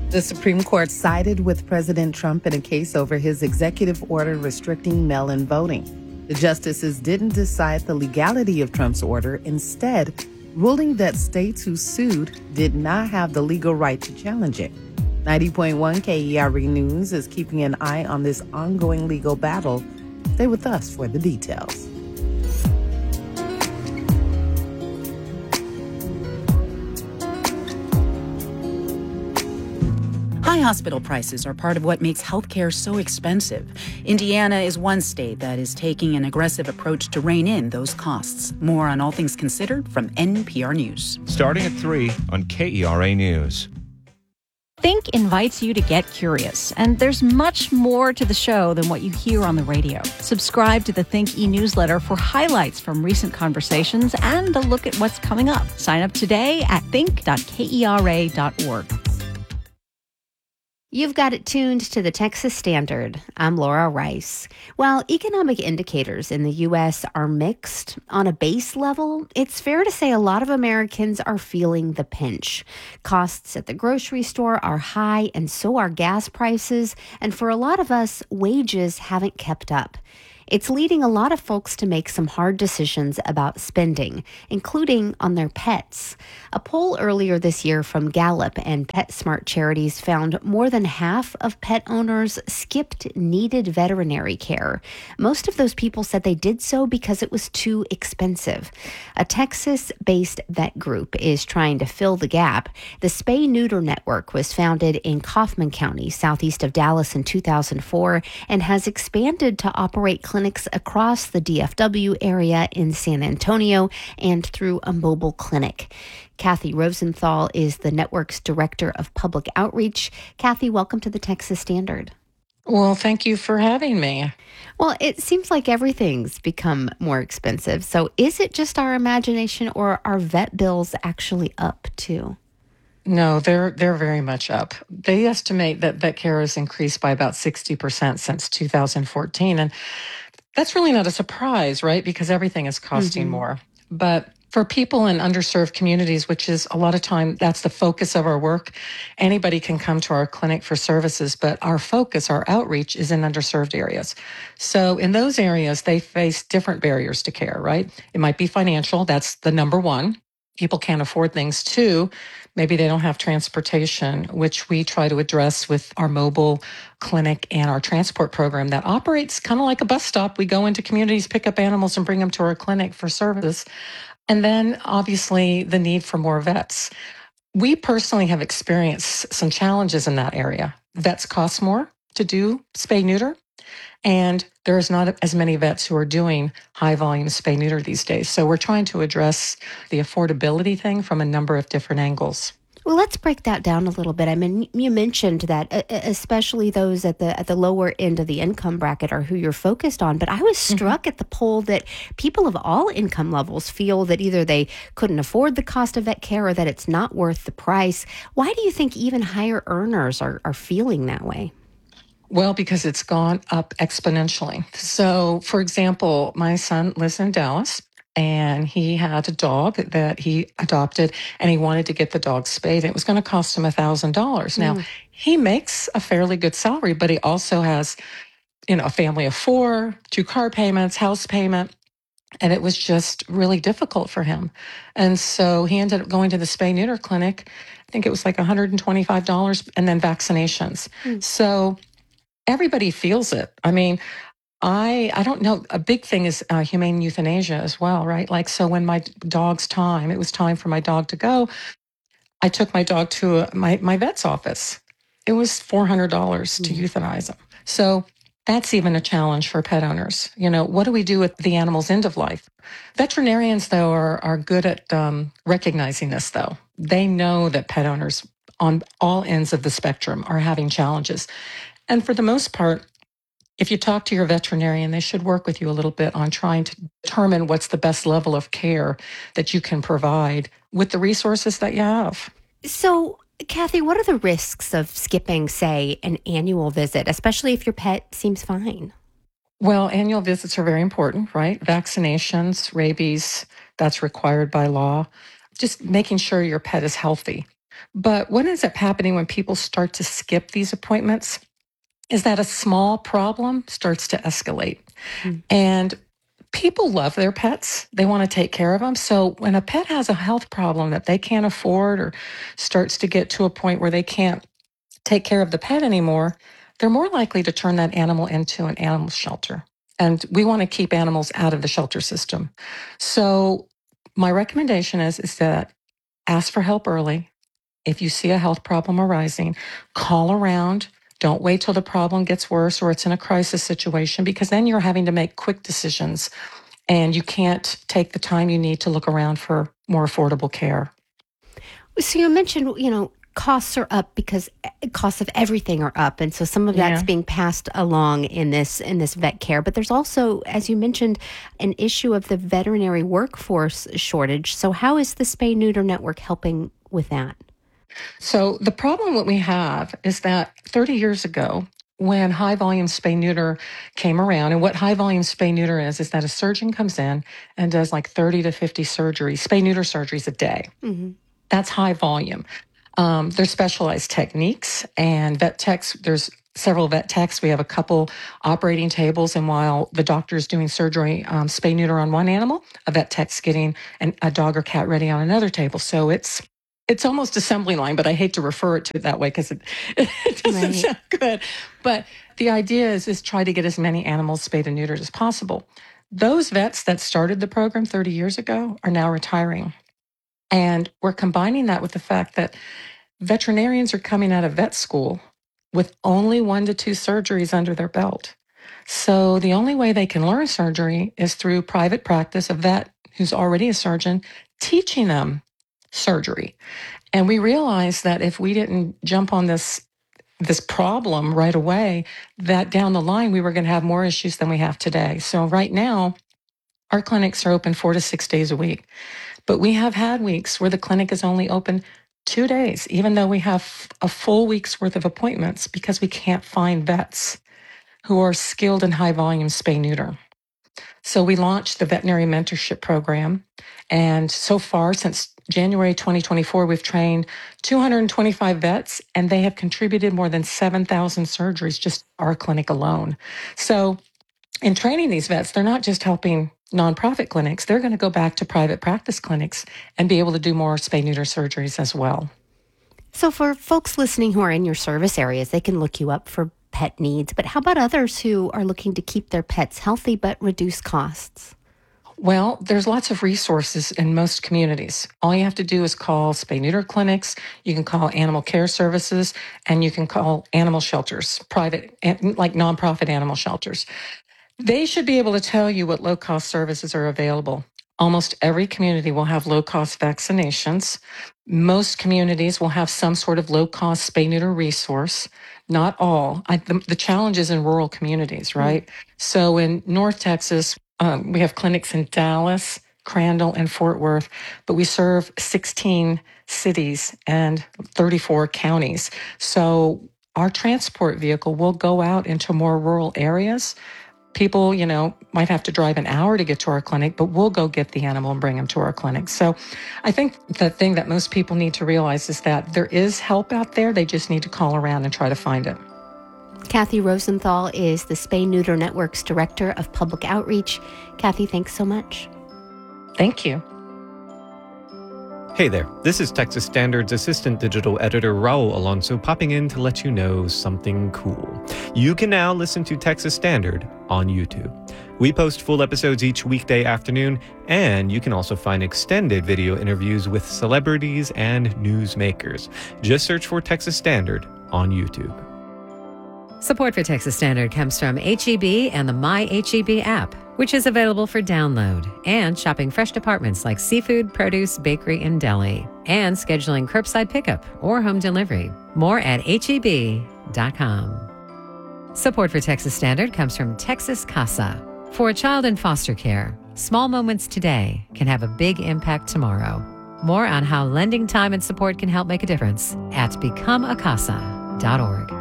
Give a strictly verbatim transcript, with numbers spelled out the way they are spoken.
The Supreme Court sided with President Trump in a case over his executive order restricting mail-in voting. The justices didn't decide the legality of Trump's order, instead ruling that states who sued did not have the legal right to challenge it. ninety point one K E R A News is keeping an eye on this ongoing legal battle. Stay with us for the details. High hospital prices are part of what makes healthcare so expensive. Indiana is one state that is taking an aggressive approach to rein in those costs. More on All Things Considered from N P R News. Starting at three on K E R A News. Think invites you to get curious, and there's much more to the show than what you hear on the radio. Subscribe to the Think e-newsletter for highlights from recent conversations and a look at what's coming up. Sign up today at think dot kera dot org. You've got it tuned to the Texas Standard. I'm Laura Rice. While economic indicators in the U S are mixed, on a base level, it's fair to say a lot of Americans are feeling the pinch. Costs at the grocery store are high, and so are gas prices. And for a lot of us, wages haven't kept up. It's leading a lot of folks to make some hard decisions about spending, including on their pets. A poll earlier this year from Gallup and PetSmart Charities found more than half of pet owners skipped needed veterinary care. Most of those people said they did so because it was too expensive. A Texas-based vet group is trying to fill the gap. The Spay Neuter Network was founded in Kaufman County, southeast of Dallas, in two thousand four, and has expanded to operate clinics across the D F W area in San Antonio and through a mobile clinic. Kathy Rosenthal is the network's director of public outreach. Kathy, welcome to the Texas Standard. Well, thank you for having me. Well, it seems like everything's become more expensive. So is it just our imagination, or are vet bills actually up too? No, they're they're very much up. They estimate that vet care has increased by about sixty percent since two thousand fourteen. And that's really not a surprise, right? Because everything is costing mm-hmm. more. But for people in underserved communities, which is a lot of time, that's the focus of our work, anybody can come to our clinic for services, but our focus, our outreach is in underserved areas. So in those areas, they face different barriers to care, right? It might be financial. That's the number one. People can't afford things. Two, maybe they don't have transportation, which we try to address with our mobile clinic and our transport program that operates kind of like a bus stop. We go into communities, pick up animals, and bring them to our clinic for service. And then, obviously, the need for more vets. We personally have experienced some challenges in that area. Vets cost more to do spay-neuter, and there's not as many vets who are doing high-volume spay-neuter these days. So we're trying to address the affordability thing from a number of different angles. Well, let's break that down a little bit. I mean, you mentioned that uh, especially those at the at the lower end of the income bracket are who you're focused on. But I was struck mm-hmm. at the poll that people of all income levels feel that either they couldn't afford the cost of vet care or that it's not worth the price. Why do you think even higher earners are, are feeling that way? Well, because it's gone up exponentially. So, for example, my son lives in Dallas, and he had a dog that he adopted, and he wanted to get the dog spayed. It was going to cost him one thousand dollars. Now, mm. he makes a fairly good salary, but he also has, you know, a family of four, two car payments, house payment, and it was just really difficult for him. And so he ended up going to the spay-neuter clinic. I think it was like one hundred twenty-five dollars, and then vaccinations. Mm. So everybody feels it. I mean, I I don't know. A big thing is uh, humane euthanasia as well, right? Like, so when my dog's time, it was time for my dog to go, I took my dog to a, my, my vet's office. It was four hundred dollars mm-hmm. to euthanize him. So that's even a challenge for pet owners. You know, what do we do with the animal's end of life? Veterinarians, though, are, are good at um, recognizing this, though. They know that pet owners on all ends of the spectrum are having challenges. And for the most part, if you talk to your veterinarian, they should work with you a little bit on trying to determine what's the best level of care that you can provide with the resources that you have. So, Kathy, what are the risks of skipping, say, an annual visit, especially if your pet seems fine? Well, annual visits are very important, right? Vaccinations, rabies, that's required by law. Just making sure your pet is healthy. But what ends up happening when people start to skip these appointments is that a small problem starts to escalate. Mm. And people love their pets. They want to take care of them. So when a pet has a health problem that they can't afford or starts to get to a point where they can't take care of the pet anymore, they're more likely to turn that animal into an animal shelter. And we want to keep animals out of the shelter system. So my recommendation is, is that ask for help early. If you see a health problem arising, call around. Don't wait till the problem gets worse or it's in a crisis situation, because then you're having to make quick decisions and you can't take the time you need to look around for more affordable care. So you mentioned, you know, costs are up because costs of everything are up. And so some of that's Yeah. being passed along in this in this vet care. But there's also, as you mentioned, an issue of the veterinary workforce shortage. So how is the Spay Neuter Network helping with that? So the problem that we have is that thirty years ago, when high volume spay neuter came around, and what high volume spay neuter is, is that a surgeon comes in and does like thirty to fifty surgeries, spay neuter surgeries a day. Mm-hmm. That's high volume. Um, there's specialized techniques, and vet techs, there's several vet techs. We have a couple operating tables, and while the doctor is doing surgery, um, spay neuter on one animal, a vet tech's getting an, a dog or cat ready on another table. So it's It's almost assembly line, but I hate to refer it to it that way because it, it doesn't Right. sound good. But the idea is, is try to get as many animals spayed and neutered as possible. Those vets that started the program thirty years ago are now retiring. And we're combining that with the fact that veterinarians are coming out of vet school with only one to two surgeries under their belt. So the only way they can learn surgery is through private practice, a vet who's already a surgeon teaching them surgery. And we realized that if we didn't jump on this this problem right away, that down the line we were going to have more issues than we have today. So right now, our clinics are open four to six days a week. But we have had weeks where the clinic is only open two days, even though we have a full week's worth of appointments, because we can't find vets who are skilled in high volume spay neuter. So we launched the veterinary mentorship program. And so far, since January twenty twenty-four, we've trained two hundred twenty-five vets, and they have contributed more than seven thousand surgeries just our clinic alone. So in training these vets, they're not just helping nonprofit clinics, they're going to go back to private practice clinics and be able to do more spay neuter surgeries as well. So for folks listening who are in your service areas, they can look you up for pet needs. But how about others who are looking to keep their pets healthy but reduce costs? Well, there's lots of resources in most communities. All you have to do is call spay neuter clinics, you can call animal care services, and you can call animal shelters, private, like nonprofit animal shelters. They should be able to tell you what low-cost services are available. Almost every community will have low-cost vaccinations. Most communities will have some sort of low-cost spay neuter resource. Not all. I, the, the challenge is in rural communities, right? Mm. So in North Texas, um, we have clinics in Dallas, Crandall, and Fort Worth, but we serve sixteen cities and thirty-four counties. So our transport vehicle will go out into more rural areas. People, you know, might have to drive an hour to get to our clinic, but we'll go get the animal and bring them to our clinic. So I think the thing that most people need to realize is that there is help out there. They just need to call around and try to find it. Kathy Rosenthal is the Spay Neuter Network's Director of Public Outreach. Kathy, thanks so much. Thank you. Hey there, this is Texas Standard's Assistant Digital Editor Raul Alonso popping in to let you know something cool. You can now listen to Texas Standard on YouTube. We post full episodes each weekday afternoon, and you can also find extended video interviews with celebrities and newsmakers. Just search for Texas Standard on YouTube. Support for Texas Standard comes from H E B and the My H E B app, which is available for download, and shopping fresh departments like seafood, produce, bakery, and deli, and scheduling curbside pickup or home delivery. More at H E B dot com. Support for Texas Standard comes from Texas Casa. For a child in foster care, small moments today can have a big impact tomorrow. More on how lending time and support can help make a difference at become a casa dot org.